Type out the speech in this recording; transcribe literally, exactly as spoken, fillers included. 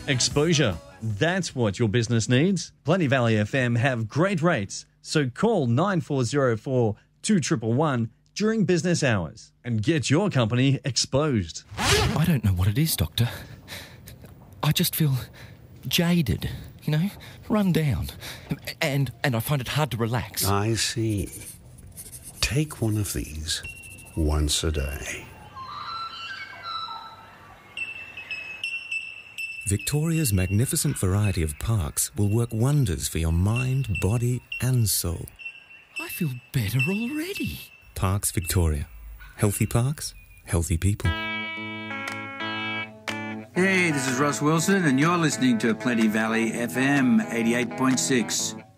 Exposure. That's what your business needs. Plenty Valley F M have great rates, so call nine four zero four two one one one during business hours and get your company exposed. I don't know what it is, Doctor. I just feel jaded, you know, run down. And, and I find it hard to relax. I see. Take one of these once a day. Victoria's magnificent variety of parks will work wonders for your mind, body and soul. I feel better already. Parks Victoria. Healthy parks, healthy people. Hey, this is Ross Wilson, and you're listening to Plenty Valley F M eighty-eight point six.